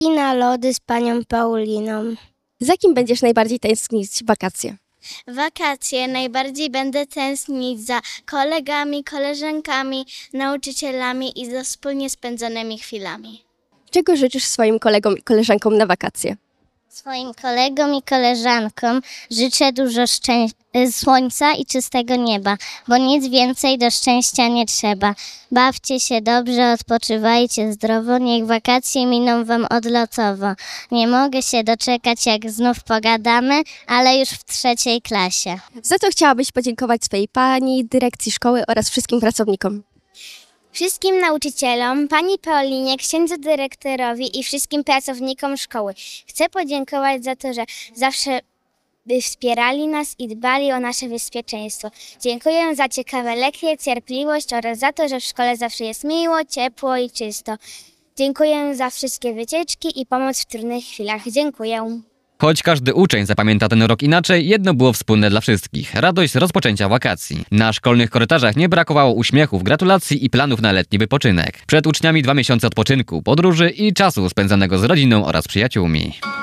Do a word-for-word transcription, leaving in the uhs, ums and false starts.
I na lody z panią Pauliną. Za kim będziesz najbardziej tęsknić w wakacje? Wakacje najbardziej będę tęsknić za kolegami, koleżankami, nauczycielami i za wspólnie spędzonymi chwilami. Czego życzysz swoim kolegom i koleżankom na wakacje? Swoim kolegom i koleżankom życzę dużo szczę- słońca i czystego nieba, bo nic więcej do szczęścia nie trzeba. Bawcie się dobrze, odpoczywajcie zdrowo, niech wakacje miną wam odlotowo. Nie mogę się doczekać, jak znów pogadamy, ale już w trzeciej klasie. Za co chciałabyś podziękować swojej pani, dyrekcji szkoły oraz wszystkim pracownikom? Wszystkim nauczycielom, pani Paulinie, księdzu dyrektorowi i wszystkim pracownikom szkoły. Chcę podziękować za to, że zawsze wspierali nas i dbali o nasze bezpieczeństwo. Dziękuję za ciekawe lekcje, cierpliwość oraz za to, że w szkole zawsze jest miło, ciepło i czysto. Dziękuję za wszystkie wycieczki i pomoc w trudnych chwilach. Dziękuję. Choć każdy uczeń zapamięta ten rok inaczej, jedno było wspólne dla wszystkich – radość z rozpoczęcia wakacji. Na szkolnych korytarzach nie brakowało uśmiechów, gratulacji i planów na letni wypoczynek. Przed uczniami dwa miesiące odpoczynku, podróży i czasu spędzanego z rodziną oraz przyjaciółmi.